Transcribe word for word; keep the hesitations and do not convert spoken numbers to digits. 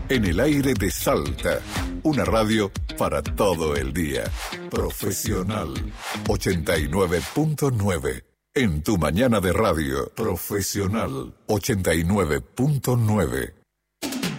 En el aire de Salta, una radio para todo el día. Profesional ochenta y nueve punto nueve. En tu mañana de radio. Profesional ochenta y nueve punto nueve.